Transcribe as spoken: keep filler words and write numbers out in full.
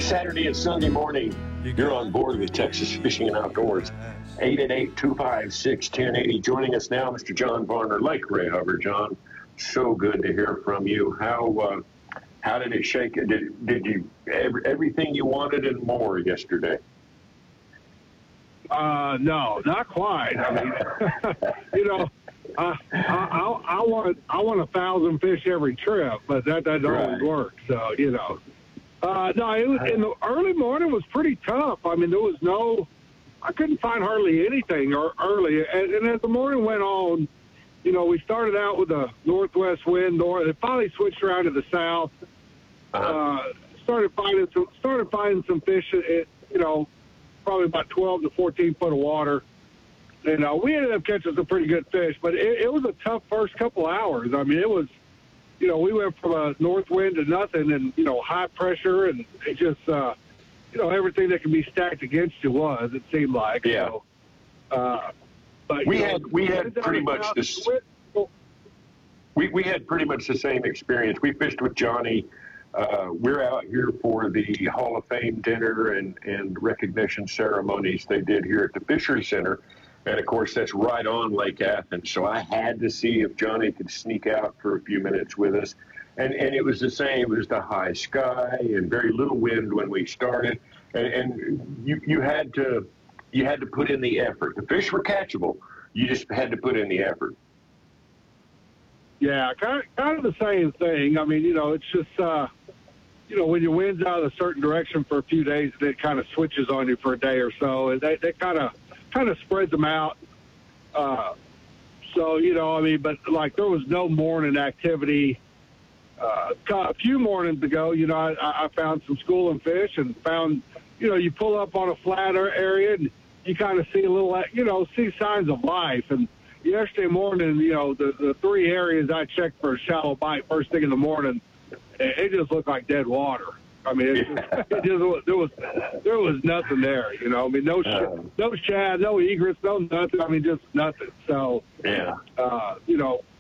Saturday and Sunday morning, you're on board with Texas Fishing and Outdoors. eight eight eight, two five six, one zero eight zero. Joining us now, Mister John Varner, Lake Ray Hubbard. John, so good to hear from you. How uh, how did it shake? Did, did you every, everything you wanted and more yesterday? Uh, no, not quite. I mean, you know, uh, I, I, I want I want a thousand fish every trip, but that doesn't Right. always work. So, you know, uh, no, it was, in the early morning was pretty tough. I mean, there was no, I couldn't find hardly anything or early. And, and as the morning went on, you know, we started out with a northwest wind, north. It finally switched around to the south. Uh-huh. Uh, started finding some started finding some fish. It, you know. Probably about twelve to fourteen foot of water. And uh, we ended up catching some pretty good fish, but it, it was a tough first couple hours. I mean, it was, you know, we went from a north wind to nothing and, you know, high pressure and it just, uh, you know, everything that can be stacked against you was, it seemed like. Yeah. So, uh, but, We you know, had we had pretty much this. We, we had pretty much the same experience. We fished with Johnny. Uh, we're out here for the Hall of Fame dinner and, and recognition ceremonies they did here at the Fishery Center. And, of course, that's right on Lake Athens. So I had to see if Johnny could sneak out for a few minutes with us. And, and it was the same. It was the high sky and very little wind when we started. And, and you, you, had to, you had to put in the effort. The fish were catchable. You just had to put in the effort. Yeah, kind of, kind of the same thing. I mean, you know, it's just, uh, you know, when your wind's out of a certain direction for a few days, it kind of switches on you for a day or so, and they, they kind of kind of spreads them out. Uh, so, you know, I mean, but, like, there was no morning activity. Uh, a few mornings ago, you know, I, I found some schooling fish and found, you know, you pull up on a flatter area and you kind of see a little, you know, see signs of life. And yesterday morning, you know, the, the three areas I checked for a shallow bite first thing in the morning, it, it just looked like dead water. I mean, it, just, it just there was there was nothing there. You know, I mean, no Uh, no shad, no egrets, no nothing. I mean, just nothing. So Yeah. uh, you know,